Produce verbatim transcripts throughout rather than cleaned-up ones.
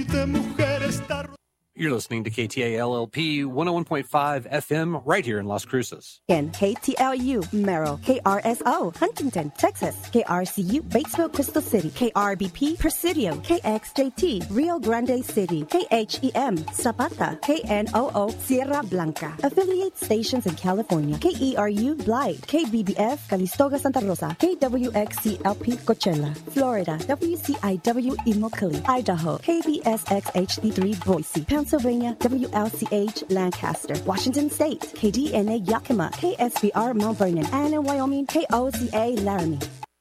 de mujer está... You're listening to K T A L L P one oh one point five F M right here in Las Cruces. In K T L U, Merrill, K R S O, Huntington, Texas, K R C U, Batesville, Crystal City, K R B P, Presidio, K X J T, Rio Grande City, K H E M, Zapata, K N O O, Sierra Blanca. Affiliate stations in California, K E R U, Blythe, K B B F, Calistoga, Santa Rosa, K W X C L P, Coachella, Florida, W C I W, Immokalee, Idaho, K B S X H D three, Boise, Pennsylvania, W L C H, Lancaster, Washington State, K D N A, Yakima, K S B R, Mount Vernon, and in Wyoming, K O C A, Laramie.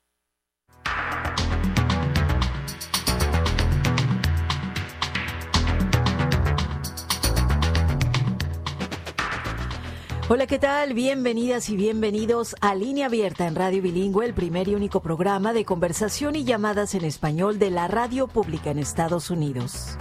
Hola, ¿qué tal? Bienvenidas y bienvenidos a Línea Abierta en Radio Bilingüe, el primer y único programa de conversación y llamadas en español de la radio pública en Estados Unidos.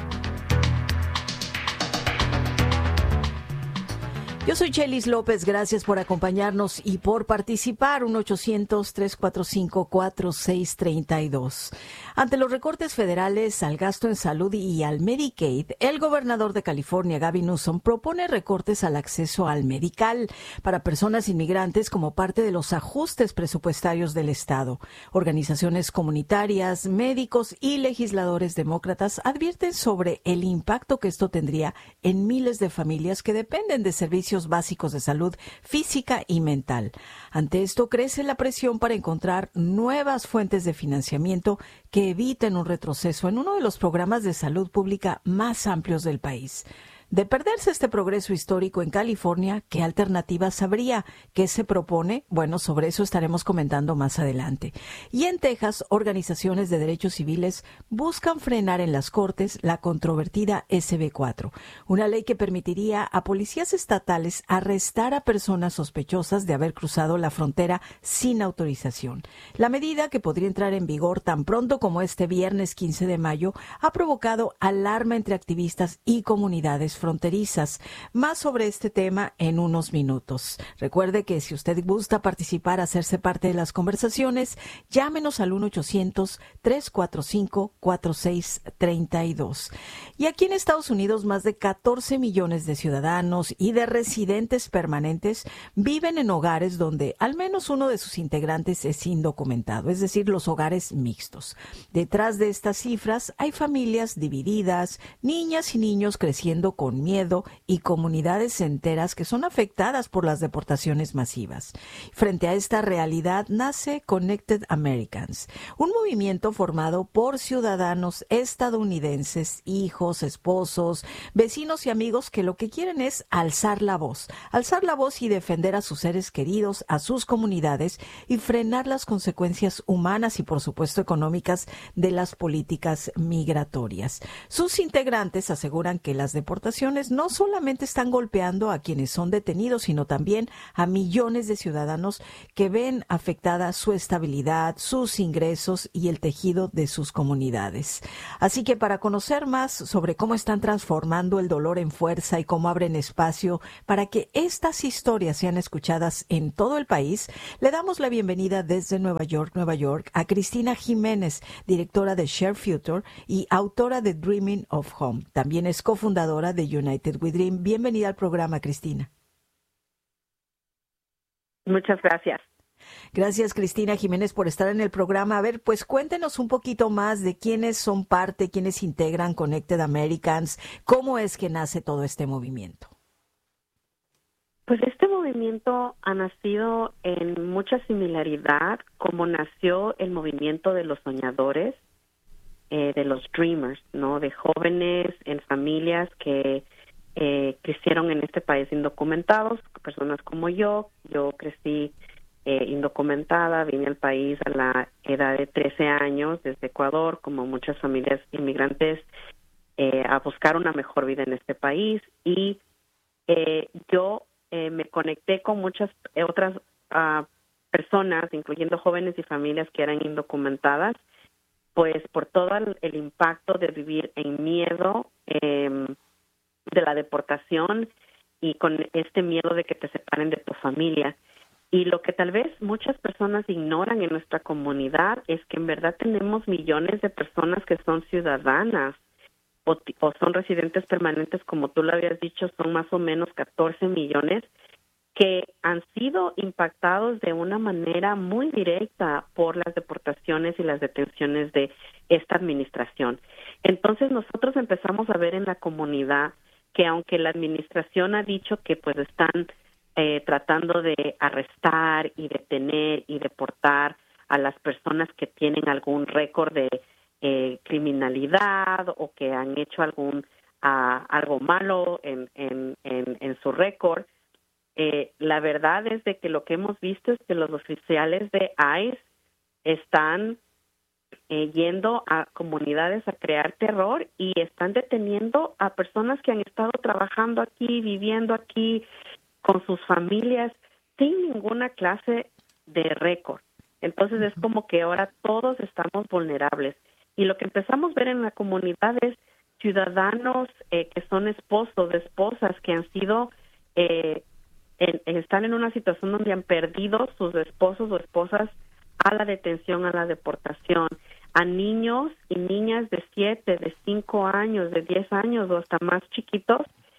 Yo soy Chelis López, gracias por acompañarnos y por participar. uno ochocientos, tres cuatro cinco, cuatro seis tres dos. Ante los recortes federales al gasto en salud y al Medicaid, el gobernador de California, Gavin Newsom, propone recortes al acceso al Medical para personas inmigrantes como parte de los ajustes presupuestarios del Estado. Organizaciones comunitarias, médicos y legisladores demócratas advierten sobre el impacto que esto tendría en miles de familias que dependen de servicios básicos de salud física y mental. Ante esto, crece la presión para encontrar nuevas fuentes de financiamiento que eviten un retroceso en uno de los programas de salud pública más amplios del país. De perderse este progreso histórico en California, ¿qué alternativas habría? ¿Qué se propone? Bueno, sobre eso estaremos comentando más adelante. Y en Texas, organizaciones de derechos civiles buscan frenar en las cortes la controvertida S B cuatro, una ley que permitiría a policías estatales arrestar a personas sospechosas de haber cruzado la frontera sin autorización. La medida, que podría entrar en vigor tan pronto como este viernes quince de mayo, ha provocado alarma entre activistas y comunidades fronterizas. Más sobre este tema en unos minutos. Recuerde que si usted gusta participar, hacerse parte de las conversaciones, llámenos al uno ochocientos, tres cuatro cinco, cuatro seis tres dos. Y aquí en Estados Unidos, más de catorce millones de ciudadanos y de residentes permanentes viven en hogares donde al menos uno de sus integrantes es indocumentado, es decir, los hogares mixtos. Detrás de estas cifras hay familias divididas, niñas y niños creciendo con con miedo y comunidades enteras que son afectadas por las deportaciones masivas. Frente a esta realidad nace Connected Americans, un movimiento formado por ciudadanos estadounidenses, hijos, esposos, vecinos y amigos que lo que quieren es alzar la voz, alzar la voz y defender a sus seres queridos, a sus comunidades y frenar las consecuencias humanas y, por supuesto, económicas de las políticas migratorias. Sus integrantes aseguran que las deportaciones no solamente están golpeando a quienes son detenidos, sino también a millones de ciudadanos que ven afectada su estabilidad, sus ingresos y el tejido de sus comunidades. Así que para conocer más sobre cómo están transformando el dolor en fuerza y cómo abren espacio para que estas historias sean escuchadas en todo el país, le damos la bienvenida desde Nueva York, Nueva York, a Cristina Jiménez, directora de Share Future y autora de Dreaming of Home. También es cofundadora de United We Dream. Bienvenida al programa, Cristina. Muchas gracias. Gracias, Cristina Jiménez, por estar en el programa. A ver, pues cuéntenos un poquito más de quiénes son parte, quiénes integran Connected Americans, cómo es que nace todo este movimiento. Pues este movimiento ha nacido en mucha similaridad como nació el movimiento de los soñadores, eh, de los dreamers, ¿no? De jóvenes en familias que eh, crecieron en este país indocumentados, personas como yo. Yo crecí eh, indocumentada, vine al país a la edad de trece años desde Ecuador, como muchas familias inmigrantes, eh, a buscar una mejor vida en este país. Y eh, yo eh, me conecté con muchas otras uh, personas, incluyendo jóvenes y familias que eran indocumentadas, pues por todo el, el impacto de vivir en miedo eh, de la deportación y con este miedo de que te separen de tu familia. Y lo que tal vez muchas personas ignoran en nuestra comunidad es que en verdad tenemos millones de personas que son ciudadanas o, o son residentes permanentes, como tú lo habías dicho, son más o menos catorce millones que han sido impactados de una manera muy directa por las deportaciones y las detenciones de esta administración. Entonces nosotros empezamos a ver en la comunidad que aunque la administración ha dicho que pues están eh, tratando de arrestar y detener y deportar a las personas que tienen algún récord de eh, criminalidad o que han hecho algún uh, algo malo en, en, en, en su récord, Eh, la verdad es de que lo que hemos visto es que los oficiales de ICE están eh, yendo a comunidades a crear terror y están deteniendo a personas que han estado trabajando aquí, viviendo aquí, con sus familias, sin ninguna clase de récord. Entonces es como que ahora todos estamos vulnerables. Y lo que empezamos a ver en la comunidad es ciudadanos eh, que son esposos, esposas que han sido... Eh, En, están en una situación donde han perdido sus esposos o esposas a la detención, a la deportación, a niños y niñas de siete, de cinco años, de diez años o hasta más chiquitos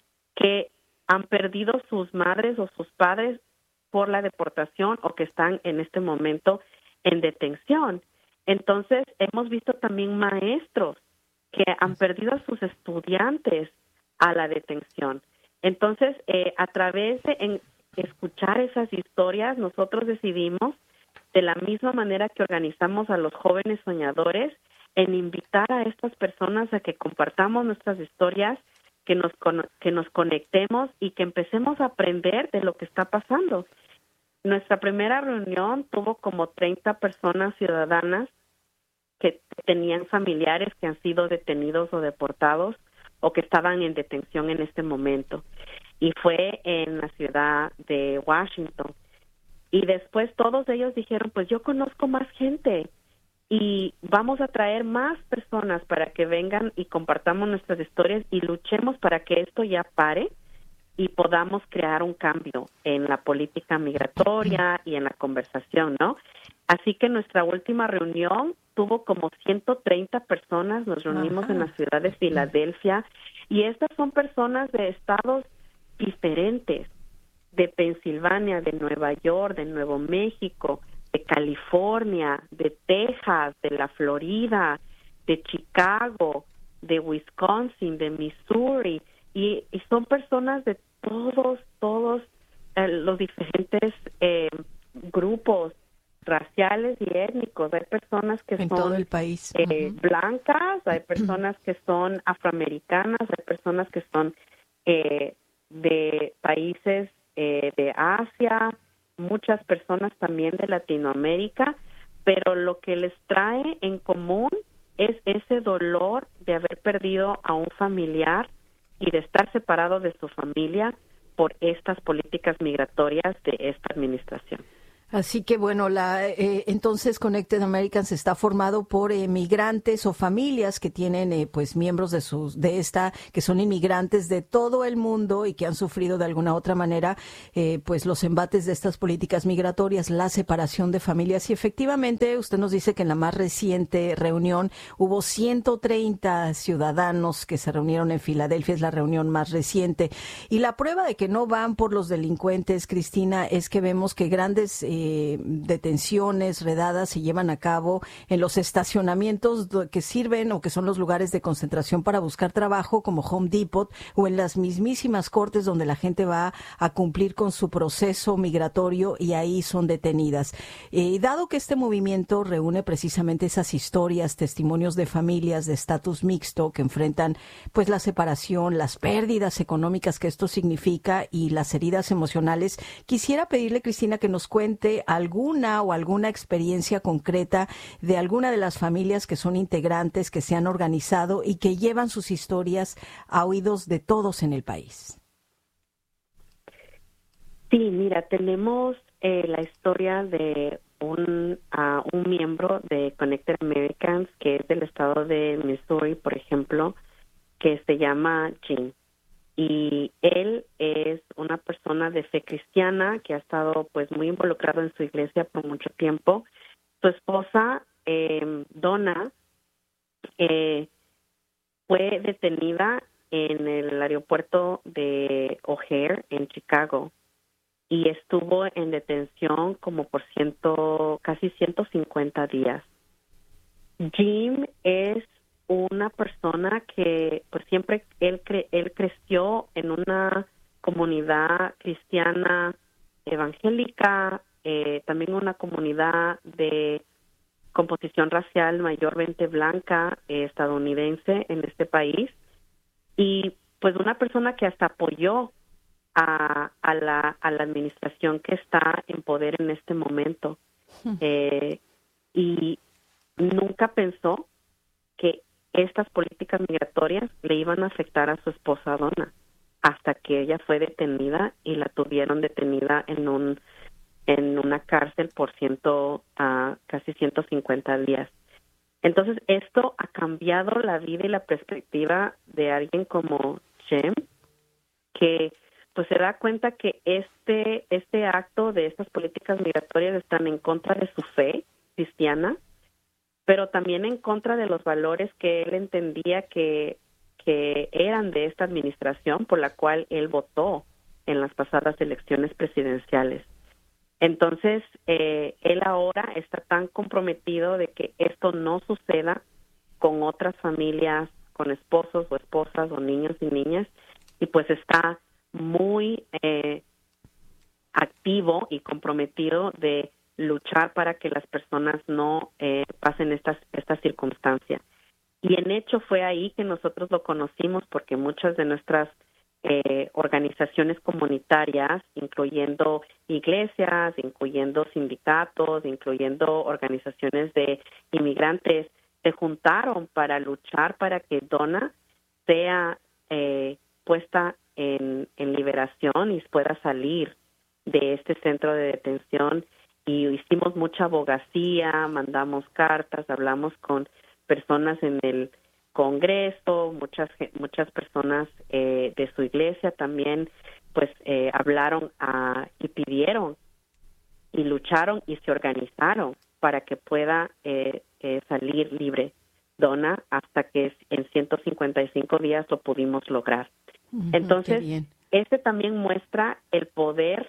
que han perdido sus madres o sus padres por la deportación o que están en este momento en detención. Entonces, hemos visto también maestros que han perdido a sus estudiantes a la detención. Entonces, eh, a través de en, escuchar esas historias, nosotros decidimos, de la misma manera que organizamos a los jóvenes soñadores, en invitar a estas personas a que compartamos nuestras historias, que nos, que nos conectemos y que empecemos a aprender de lo que está pasando. Nuestra primera reunión tuvo como treinta personas ciudadanas que tenían familiares que han sido detenidos o deportados o que estaban en detención en este momento. Y fue en la ciudad de Washington. Y después todos ellos dijeron, pues yo conozco más gente y vamos a traer más personas para que vengan y compartamos nuestras historias y luchemos para que esto ya pare y podamos crear un cambio en la política migratoria y en la conversación, ¿no? Así que nuestra última reunión tuvo como ciento treinta personas, nos reunimos Ajá. en la ciudad de Filadelfia, y estas son personas de estados diferentes, de Pensilvania, de Nueva York, de Nuevo México, de California, de Texas, de la Florida, de Chicago, de Wisconsin, de Missouri, y, y son personas de todos, todos eh, los diferentes eh, grupos raciales y étnicos. Hay personas que en son todo el país. Eh, uh-huh. blancas, hay personas que son afroamericanas, hay personas que son eh, de países eh, de Asia, muchas personas también de Latinoamérica, pero lo que les trae en común es ese dolor de haber perdido a un familiar y de estar separado de su familia por estas políticas migratorias de esta administración. Así que bueno, la eh, entonces Connected Americans está formado por eh, migrantes o familias que tienen eh, pues miembros de sus de esta que son inmigrantes de todo el mundo y que han sufrido de alguna otra manera eh, pues los embates de estas políticas migratorias, la separación de familias. Y efectivamente usted nos dice que en la más reciente reunión hubo ciento treinta ciudadanos que se reunieron en Filadelfia, es la reunión más reciente. Y la prueba de que no van por los delincuentes, Cristina, es que vemos que grandes eh, Eh, detenciones, redadas se llevan a cabo en los estacionamientos que sirven o que son los lugares de concentración para buscar trabajo, como Home Depot, o en las mismísimas cortes donde la gente va a cumplir con su proceso migratorio y ahí son detenidas. Eh, dado que este movimiento reúne precisamente esas historias, testimonios de familias de estatus mixto que enfrentan pues la separación, las pérdidas económicas que esto significa y las heridas emocionales, quisiera pedirle, Cristina, que nos cuente alguna o alguna experiencia concreta de alguna de las familias que son integrantes, que se han organizado y que llevan sus historias a oídos de todos en el país. Sí, mira, tenemos eh, la historia de un, uh, un miembro de Connected Americans que es del estado de Missouri, por ejemplo, que se llama Jim. Y él es una persona de fe cristiana que ha estado pues muy involucrado en su iglesia por mucho tiempo. Su esposa, eh, Donna, eh, fue detenida en el aeropuerto de O'Hare en Chicago y estuvo en detención como por ciento, casi ciento cincuenta días. Jim es una persona que pues siempre él cre- él creció en una comunidad cristiana evangélica, eh, también una comunidad de composición racial mayormente blanca, eh, estadounidense en este país, y pues una persona que hasta apoyó a, a la a la administración que está en poder en este momento, eh, y nunca pensó que estas políticas migratorias le iban a afectar a su esposa Donna, hasta que ella fue detenida y la tuvieron detenida en un en una cárcel por ciento, uh, casi ciento cincuenta días. Entonces, esto ha cambiado la vida y la perspectiva de alguien como Jim, que pues se da cuenta que este este acto de estas políticas migratorias están en contra de su fe cristiana, pero también en contra de los valores que él entendía que, que eran de esta administración por la cual él votó en las pasadas elecciones presidenciales. Entonces, eh, él ahora está tan comprometido de que esto no suceda con otras familias, con esposos o esposas o niños y niñas, y pues está muy eh, activo y comprometido de luchar para que las personas no eh, pasen estas estas circunstancias. Y en hecho fue ahí que nosotros lo conocimos, porque muchas de nuestras eh, organizaciones comunitarias, incluyendo iglesias, incluyendo sindicatos, incluyendo organizaciones de inmigrantes, se juntaron para luchar para que Donna sea eh, puesta en, en liberación y pueda salir de este centro de detención. Y hicimos mucha abogacía, mandamos cartas, hablamos con personas en el Congreso, muchas muchas personas eh, de su iglesia también, pues eh, hablaron a, y pidieron y lucharon y se organizaron para que pueda eh, eh, salir libre Donna, hasta que en ciento cincuenta y cinco días lo pudimos lograr. Uh-huh, Entonces, este también muestra el poder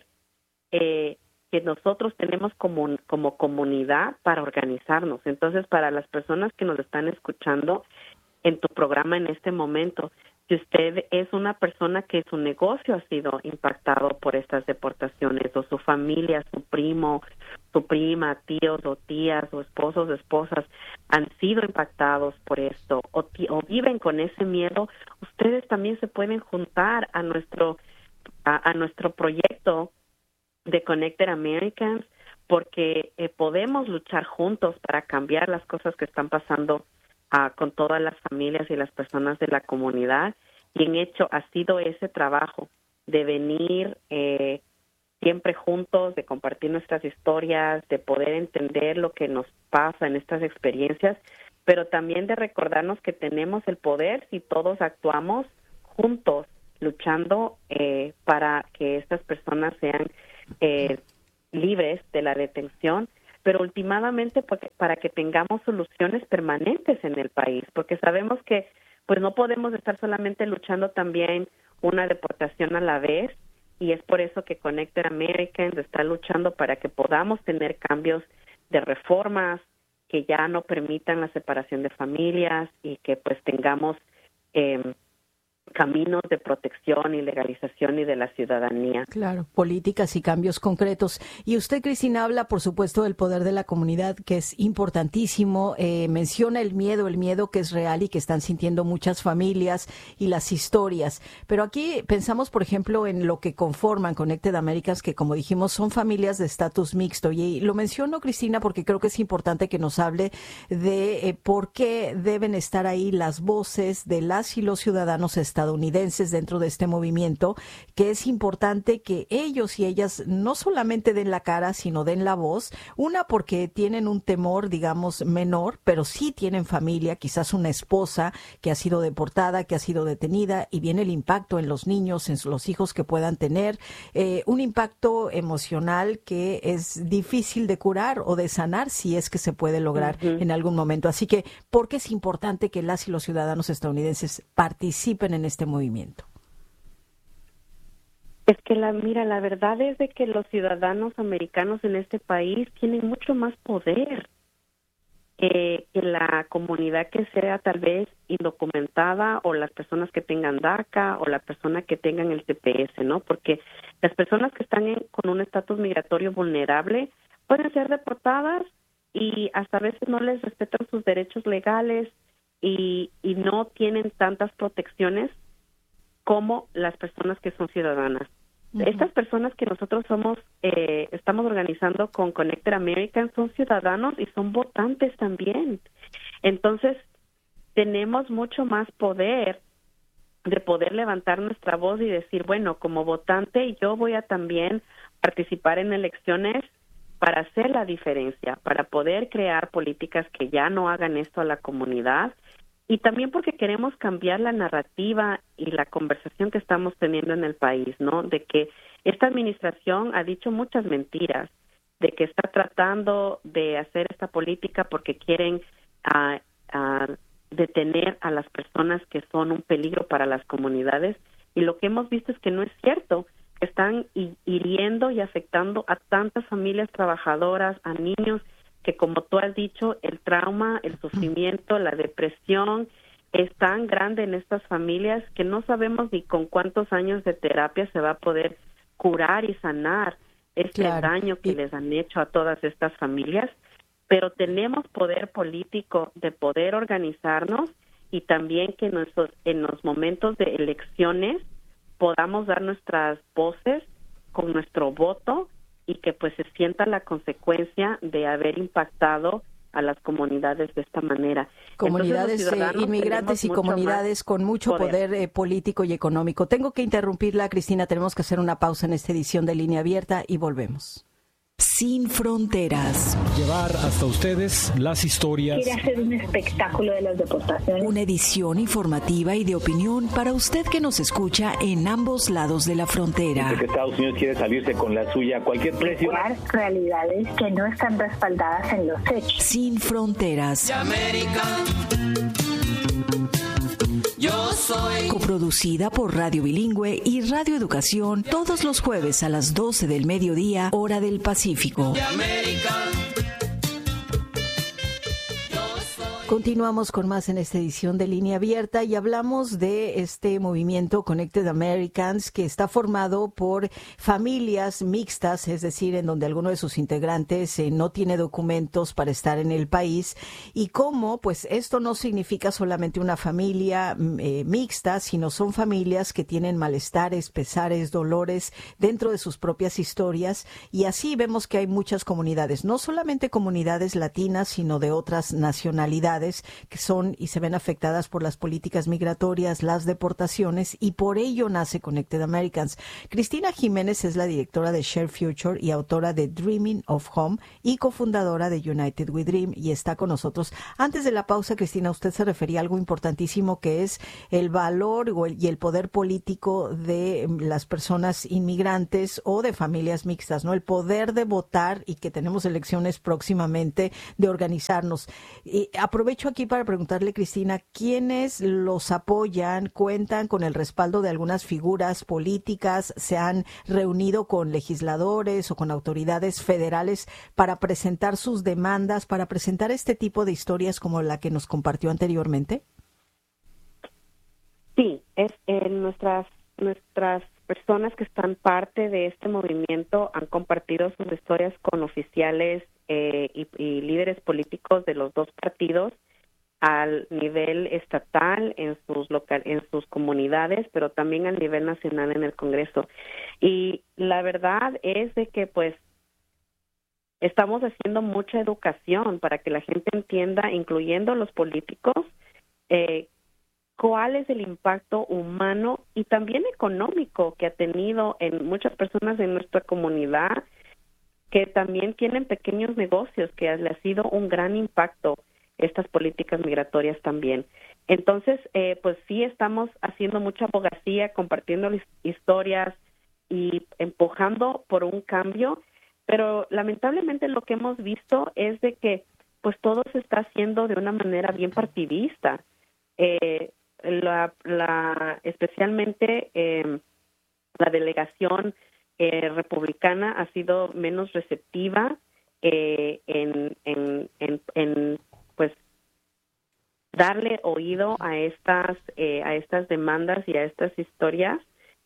eh, que nosotros tenemos como, como comunidad para organizarnos. Entonces, para las personas que nos están escuchando en tu programa en este momento, si usted es una persona que su negocio ha sido impactado por estas deportaciones, o su familia, su primo, su prima, tíos o tías o esposos o esposas han sido impactados por esto, o, t- o viven con ese miedo, ustedes también se pueden juntar a nuestro a, a nuestro proyecto de Connected Americans, porque eh, podemos luchar juntos para cambiar las cosas que están pasando uh, con todas las familias y las personas de la comunidad. Y en hecho ha sido ese trabajo de venir eh, siempre juntos, de compartir nuestras historias, de poder entender lo que nos pasa en estas experiencias, pero también de recordarnos que tenemos el poder si todos actuamos juntos, luchando eh, para que estas personas sean Eh, libres de la detención, pero últimamente porque, para que tengamos soluciones permanentes en el país, porque sabemos que pues no podemos estar solamente luchando también una deportación a la vez, y es por eso que Connected Americans está luchando para que podamos tener cambios de reformas que ya no permitan la separación de familias y que pues tengamos eh, caminos de protección y legalización y de la ciudadanía. Claro, políticas y cambios concretos. Y usted, Cristina, habla, por supuesto, del poder de la comunidad, que es importantísimo. Eh, menciona el miedo, el miedo que es real y que están sintiendo muchas familias y las historias. Pero aquí pensamos, por ejemplo, en lo que conforman Connected Americans, que, como dijimos, son familias de estatus mixto. Y lo menciono, Cristina, porque creo que es importante que nos hable de eh, por qué deben estar ahí las voces de las y los ciudadanos estadounidenses estadounidenses dentro de este movimiento, que es importante que ellos y ellas no solamente den la cara, sino den la voz, una porque tienen un temor, digamos, menor, pero sí tienen familia, quizás una esposa que ha sido deportada, que ha sido detenida, y viene el impacto en los niños, en los hijos que puedan tener, eh, un impacto emocional que es difícil de curar o de sanar si es que se puede lograr uh-huh. en algún momento. Así que, ¿por qué es importante que las y los ciudadanos estadounidenses participen en este movimiento? Es que, la mira, la verdad es de que los ciudadanos americanos en este país tienen mucho más poder eh, que la comunidad que sea tal vez indocumentada o las personas que tengan DACA o la persona que tengan el T P S, ¿no? Porque las personas que están en, con un estatus migratorio vulnerable pueden ser deportadas y hasta a veces no les respetan sus derechos legales y, y no tienen tantas protecciones como las personas que son ciudadanas. Uh-huh. Estas personas que nosotros somos, eh, estamos organizando con Connected Americans son ciudadanos y son votantes también. Entonces, tenemos mucho más poder de poder levantar nuestra voz y decir, bueno, como votante yo voy a también participar en elecciones para hacer la diferencia, para poder crear políticas que ya no hagan esto a la comunidad, y también porque queremos cambiar la narrativa y la conversación que estamos teniendo en el país, ¿no? De que esta administración ha dicho muchas mentiras, de que está tratando de hacer esta política porque quieren uh, uh, detener a las personas que son un peligro para las comunidades, y lo que hemos visto es que no es cierto. Están hiriendo y afectando a tantas familias trabajadoras, a niños, que como tú has dicho, el trauma, el sufrimiento, la depresión es tan grande en estas familias que no sabemos ni con cuántos años de terapia se va a poder curar y sanar este claro. daño que y... les han hecho a todas estas familias, pero tenemos poder político de poder organizarnos y también que nuestros, en los momentos de elecciones podamos dar nuestras voces con nuestro voto y que pues se sienta la consecuencia de haber impactado a las comunidades de esta manera. Comunidades eh, inmigrantes y comunidades con mucho poder, poder eh, político y económico. Tengo que interrumpirla, Cristina, tenemos que hacer una pausa en esta edición de Línea Abierta y volvemos. Sin fronteras. Llevar hasta ustedes las historias. Quiere hacer un espectáculo de las deportaciones. Una edición informativa y de opinión para usted que nos escucha en ambos lados de la frontera. Porque Estados Unidos quiere salirse con la suya a cualquier precio. Realidades que no están respaldadas en los hechos. Sin fronteras. Yo soy. Coproducida por Radio Bilingüe y Radio Educación todos los jueves a las doce del mediodía, hora del Pacífico. De América. Continuamos con más en esta edición de Línea Abierta y hablamos de este movimiento Connected Americans que está formado por familias mixtas, es decir, en donde alguno de sus integrantes eh, no tiene documentos para estar en el país, y cómo pues esto no significa solamente una familia eh, mixta, sino son familias que tienen malestares, pesares, dolores dentro de sus propias historias, y así vemos que hay muchas comunidades, no solamente comunidades latinas, sino de otras nacionalidades que son y se ven afectadas por las políticas migratorias, las deportaciones, y por ello nace Connected Americans. Cristina Jiménez es la directora de Share Future y autora de Dreaming of Home y cofundadora de United We Dream, y está con nosotros. Antes de la pausa, Cristina, usted se refería a algo importantísimo que es el valor y el poder político de las personas inmigrantes o de familias mixtas, ¿no? El poder de votar y que tenemos elecciones próximamente, de organizarnos. Y aprovecho aquí para preguntarle, Cristina, ¿quiénes los apoyan? ¿Cuentan con el respaldo de algunas figuras políticas? ¿Se han reunido con legisladores o con autoridades federales para presentar sus demandas, para presentar este tipo de historias como la que nos compartió anteriormente? Sí, es eh, nuestras nuestras personas que están parte de este movimiento han compartido sus historias con oficiales eh, y, y líderes políticos de los dos partidos al nivel estatal en sus local en sus comunidades, pero también al nivel nacional en el Congreso. Y la verdad es de que pues estamos haciendo mucha educación para que la gente entienda, incluyendo los políticos, eh, cuál es el impacto humano y también económico que ha tenido en muchas personas de nuestra comunidad que también tienen pequeños negocios, que le ha sido un gran impacto estas políticas migratorias también. Entonces, eh, pues sí estamos haciendo mucha abogacía, compartiendo historias y empujando por un cambio, pero lamentablemente lo que hemos visto es de que pues todo se está haciendo de una manera bien partidista. Eh, la, la especialmente eh, la delegación eh, republicana ha sido menos receptiva eh, en, en, en, en pues darle oído a estas eh, a estas demandas y a estas historias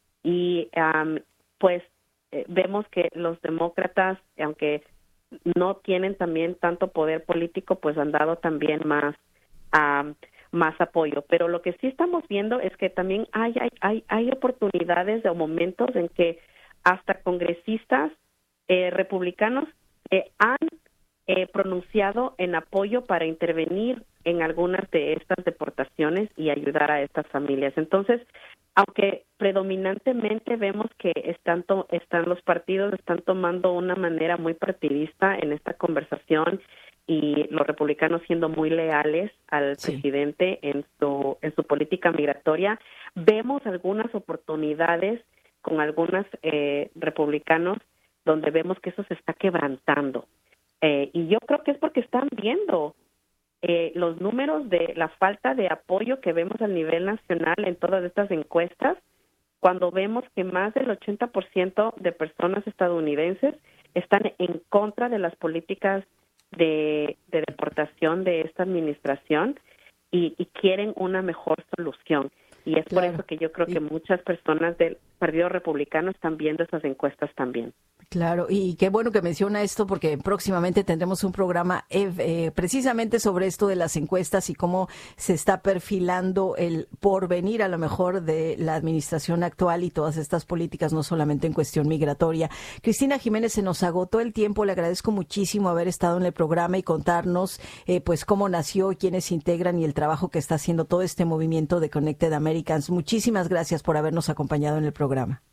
y um, pues eh, vemos que los demócratas, aunque no tienen también tanto poder político, pues han dado también más um, más apoyo. Pero lo que sí estamos viendo es que también hay hay hay, hay oportunidades o momentos en que hasta congresistas eh, republicanos eh, han eh, pronunciado en apoyo para intervenir en algunas de estas deportaciones y ayudar a estas familias. Entonces, aunque predominantemente vemos que están, to- están los partidos están tomando una manera muy partidista en esta conversación y los republicanos siendo muy leales al sí. presidente en su en su política migratoria, vemos algunas oportunidades con algunos eh, republicanos donde vemos que eso se está quebrantando. Eh, y yo creo que es porque están viendo eh, los números de la falta de apoyo que vemos a nivel nacional en todas estas encuestas, cuando vemos que más del ochenta por ciento de personas estadounidenses están en contra de las políticas de, de deportación de esta administración y, y quieren una mejor solución. Y es claro. por eso que yo creo que muchas personas del Partido Republicano están viendo esas encuestas también. Claro, y qué bueno que menciona esto porque próximamente tendremos un programa eh, eh, precisamente sobre esto de las encuestas y cómo se está perfilando el porvenir a lo mejor de la administración actual y todas estas políticas, no solamente en cuestión migratoria. Cristina Jiménez, se nos agotó el tiempo, le agradezco muchísimo haber estado en el programa y contarnos eh, pues cómo nació, quiénes integran y el trabajo que está haciendo todo este movimiento de Connected Americans. Muchísimas gracias por habernos acompañado en el programa.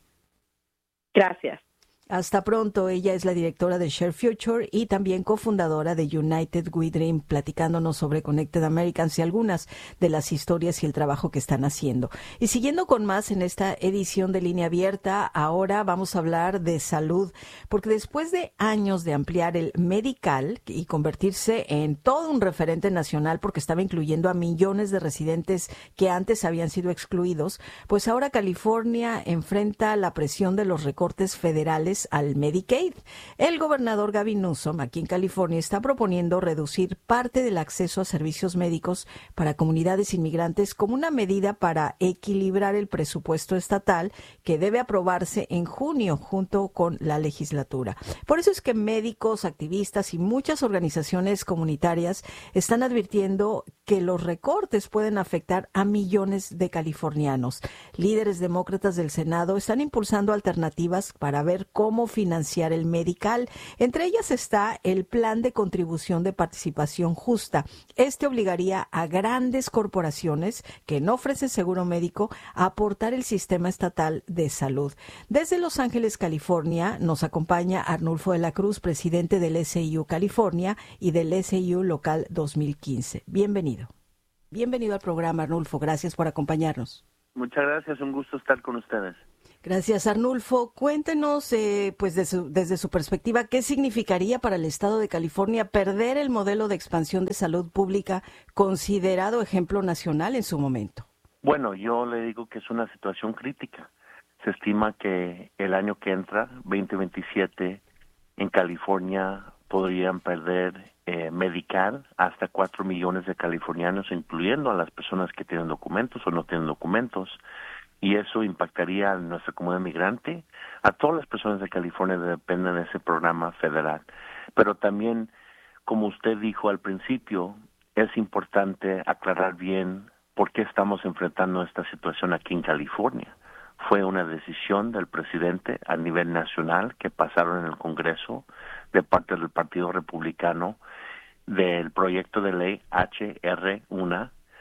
Gracias. Hasta pronto. Ella es la directora de Share Future y también cofundadora de United We Dream, platicándonos sobre Connected Americans y algunas de las historias y el trabajo que están haciendo. Y siguiendo con más en esta edición de Línea Abierta, ahora vamos a hablar de salud, porque después de años de ampliar el Medical y convertirse en todo un referente nacional, porque estaba incluyendo a millones de residentes que antes habían sido excluidos, pues ahora California enfrenta la presión de los recortes federales al Medicaid. El gobernador Gavin Newsom, aquí en California, está proponiendo reducir parte del acceso a servicios médicos para comunidades inmigrantes como una medida para equilibrar el presupuesto estatal que debe aprobarse en junio junto con la legislatura. Por eso es que médicos, activistas y muchas organizaciones comunitarias están advirtiendo que los recortes pueden afectar a millones de californianos. Líderes demócratas del Senado están impulsando alternativas para ver cómo cómo financiar el Medical. Entre ellas está el Plan de Contribución de Participación Justa. Este obligaría a grandes corporaciones que no ofrecen seguro médico a aportar el sistema estatal de salud. Desde Los Ángeles, California, nos acompaña Arnulfo de la Cruz, presidente del S I U California y del S I U Local dos mil quince. Bienvenido. Bienvenido al programa, Arnulfo. Gracias por acompañarnos. Muchas gracias. Un gusto estar con ustedes. Gracias, Arnulfo. Cuéntenos, eh, pues de su, desde su perspectiva, ¿qué significaría para el Estado de California perder el modelo de expansión de salud pública considerado ejemplo nacional en su momento? Bueno, yo le digo que es una situación crítica. Se estima que el año que entra, veinte veintisiete, en California podrían perder eh, Medical hasta cuatro millones de californianos, incluyendo a las personas que tienen documentos o no tienen documentos. Y eso impactaría a nuestra comunidad migrante, a todas las personas de California que dependen de ese programa federal. Pero también, como usted dijo al principio, es importante aclarar bien por qué estamos enfrentando esta situación aquí en California. Fue una decisión del presidente a nivel nacional que pasaron en el Congreso de parte del Partido Republicano del proyecto de ley H R uno,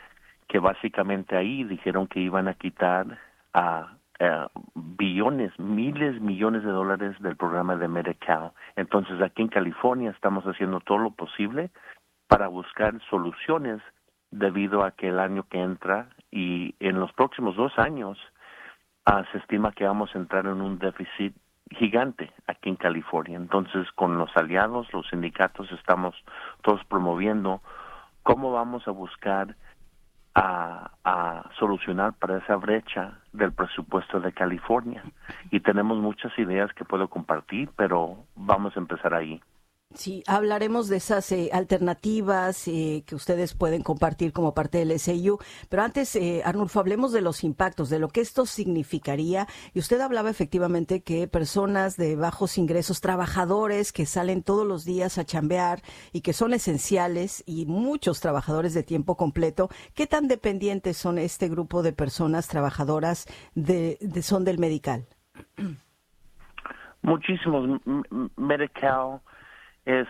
que básicamente ahí dijeron que iban a quitar a uh, billones, miles, millones de dólares del programa de Medi-Cal. Entonces aquí en California estamos haciendo todo lo posible para buscar soluciones debido a que el año que entra y en los próximos dos años uh, se estima que vamos a entrar en un déficit gigante aquí en California. Entonces con los aliados, los sindicatos, estamos todos promoviendo cómo vamos a buscar A, a solucionar para esa brecha del presupuesto de California. Y tenemos muchas ideas que puedo compartir, pero vamos a empezar ahí. Sí, hablaremos de esas eh, alternativas eh, que ustedes pueden compartir como parte del S A U, pero antes, eh, Arnulfo, hablemos de los impactos, de lo que esto significaría. Y usted hablaba efectivamente que personas de bajos ingresos, trabajadores que salen todos los días a chambear y que son esenciales, y muchos trabajadores de tiempo completo, ¿qué tan dependientes son este grupo de personas trabajadoras de, de son del Medi-Cal? Muchísimos. Medi-Cal es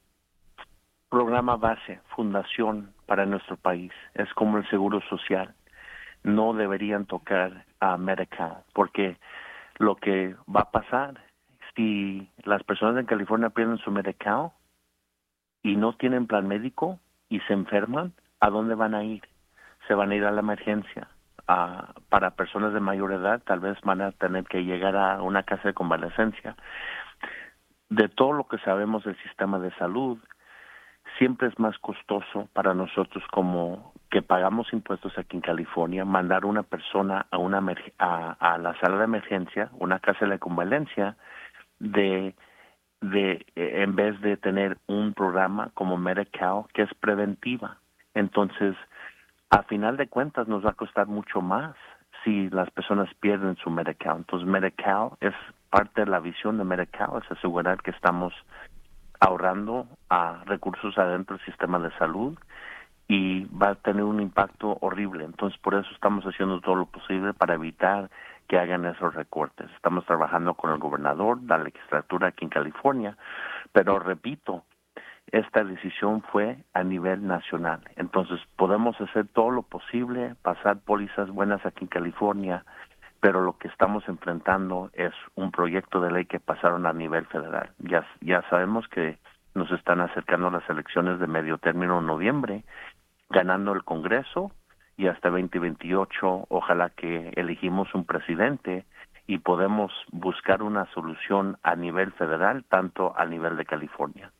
programa base, fundación para nuestro país. Es como el seguro social. No deberían tocar a Medi-Cal, porque lo que va a pasar si las personas en California pierden su Medi-Cal y no tienen plan médico y se enferman, ¿a dónde van a ir? Se van a ir a la emergencia. Uh, para personas de mayor edad, tal vez van a tener que llegar a una casa de convalecencia. De todo lo que sabemos del sistema de salud, siempre es más costoso para nosotros como que pagamos impuestos aquí en California, mandar una persona a una a, a la sala de emergencia, una casa de convalencia, de de eh, en vez de tener un programa como Medi-Cal que es preventiva. Entonces, a final de cuentas nos va a costar mucho más si las personas pierden su Medi-Cal. Entonces, Medi-Cal es parte de la visión de Medi-Cal, es asegurar que estamos ahorrando a recursos adentro del sistema de salud y va a tener un impacto horrible. Entonces, por eso estamos haciendo todo lo posible para evitar que hagan esos recortes. Estamos trabajando con el gobernador, la legislatura aquí en California, pero repito, esta decisión fue a nivel nacional. Entonces, podemos hacer todo lo posible, pasar pólizas buenas aquí en California, pero lo que estamos enfrentando es un proyecto de ley que pasaron a nivel federal. Ya, ya sabemos que nos están acercando las elecciones de medio término en noviembre, ganando el Congreso, y hasta veinte veintiocho ojalá que elegimos un presidente y podemos buscar una solución a nivel federal, tanto a nivel de California.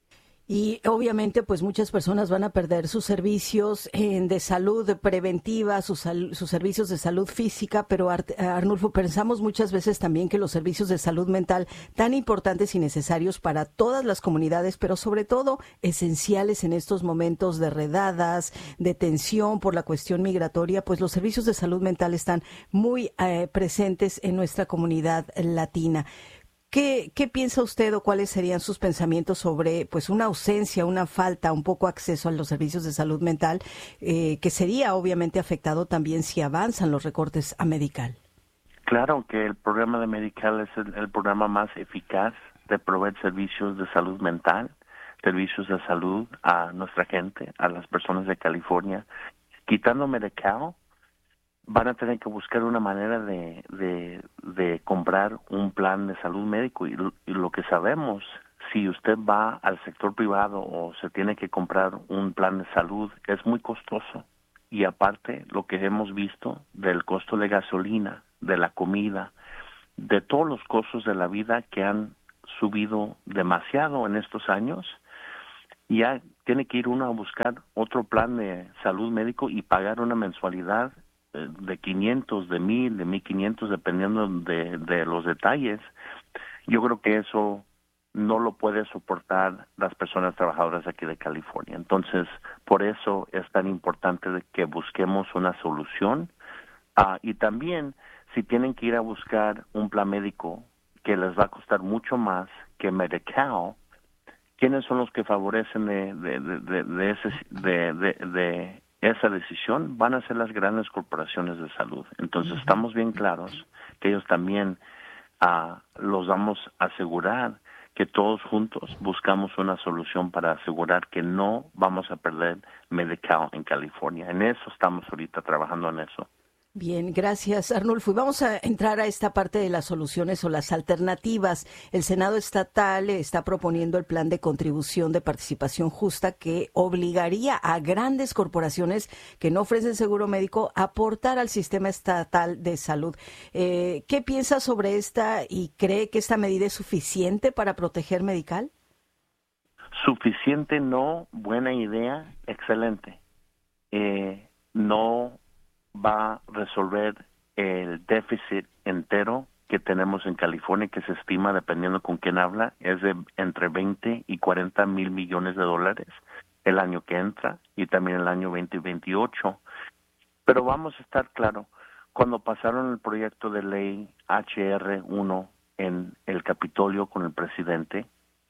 Y obviamente, pues muchas personas van a perder sus servicios eh, de salud preventiva, sus, sal, sus servicios de salud física, pero Ar Arnulfo, pensamos muchas veces también que los servicios de salud mental, tan importantes y necesarios para todas las comunidades, pero sobre todo esenciales en estos momentos de redadas, de tensión por la cuestión migratoria, pues los servicios de salud mental están muy eh, presentes en nuestra comunidad latina. ¿Qué, ¿Qué piensa usted o cuáles serían sus pensamientos sobre pues una ausencia, una falta, un poco acceso a los servicios de salud mental, eh, que sería obviamente afectado también si avanzan los recortes a Medi-Cal? Claro que el programa de Medi-Cal es el, el programa más eficaz de proveer servicios de salud mental, servicios de salud a nuestra gente, a las personas de California. Quitando Medi-Cal, van a tener que buscar una manera de, de, de comprar un plan de salud médico y, y lo que sabemos, si usted va al sector privado o se tiene que comprar un plan de salud, es muy costoso. Y aparte, lo que hemos visto del costo de gasolina, de la comida, de todos los costos de la vida que han subido demasiado en estos años, ya tiene que ir uno a buscar otro plan de salud médico y pagar una mensualidad de quinientos, de mil, de mil quinientos, dependiendo de, de los detalles. Yo creo que eso no lo puede soportar las personas trabajadoras aquí de California. Entonces, por eso es tan importante de que busquemos una solución. Uh, y también, si tienen que ir a buscar un plan médico que les va a costar mucho más que Medi-Cal, ¿quiénes son los que favorecen de, de, de, de, de ese de, de, de esa decisión? Van a ser las grandes corporaciones de salud. Entonces, uh-huh. estamos bien claros que ellos también uh, los vamos a asegurar que todos juntos buscamos una solución para asegurar que no vamos a perder Medi-Cal en California. En eso estamos ahorita trabajando en eso. Bien, gracias, Arnulfo. Y vamos a entrar a esta parte de las soluciones o las alternativas. El Senado estatal está proponiendo el plan de contribución de participación justa que obligaría a grandes corporaciones que no ofrecen seguro médico a aportar al sistema estatal de salud. Eh, ¿Qué piensa sobre esta y cree que esta medida es suficiente para proteger Medi-Cal? Suficiente, no. Buena idea, excelente. Eh, no va a resolver el déficit entero que tenemos en California, que se estima, dependiendo con quién habla, es de entre veinte y cuarenta mil millones de dólares el año que entra y también el año veinte veintiocho. Pero vamos a estar claro, cuando pasaron el proyecto de ley H R uno en el Capitolio con el presidente,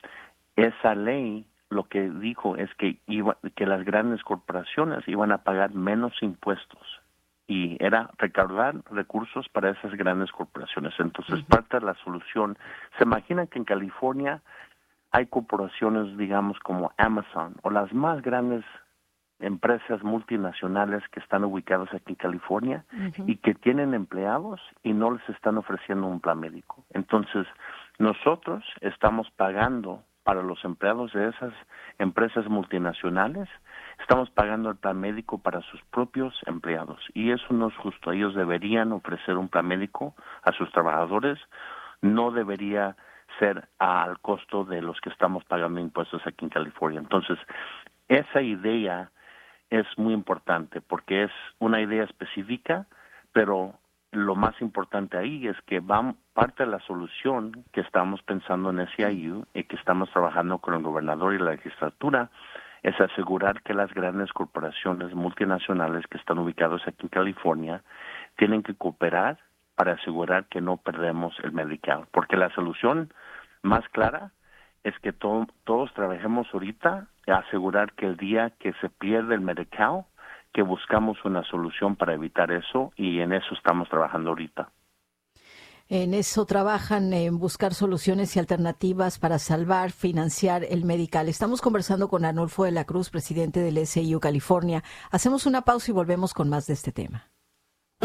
esa ley lo que dijo es que iba, que las grandes corporaciones iban a pagar menos impuestos y era recaudar recursos para esas grandes corporaciones. Entonces, uh-huh. parte de la solución, se imagina que en California hay corporaciones, digamos, como Amazon o las más grandes empresas multinacionales que están ubicadas aquí en California uh-huh. y que tienen empleados y no les están ofreciendo un plan médico. Entonces, nosotros estamos pagando para los empleados de esas empresas multinacionales, estamos pagando el plan médico para sus propios empleados y eso no es justo. Ellos deberían ofrecer un plan médico a sus trabajadores, no debería ser al costo de los que estamos pagando impuestos aquí en California. Entonces, esa idea es muy importante porque es una idea específica, pero lo más importante ahí es que va, parte de la solución que estamos pensando en S I U y que estamos trabajando con el gobernador y la legislatura es asegurar que las grandes corporaciones multinacionales que están ubicadas aquí en California tienen que cooperar para asegurar que no perdemos el Medi-Cal. Porque la solución más clara es que to- todos trabajemos ahorita a asegurar que el día que se pierde el Medi-Cal, que buscamos una solución para evitar eso y en eso estamos trabajando ahorita. En eso trabajan, en buscar soluciones y alternativas para salvar, financiar el Medi-Cal. Estamos conversando con Arnulfo de la Cruz, presidente del S I U California. Hacemos una pausa y volvemos con más de este tema.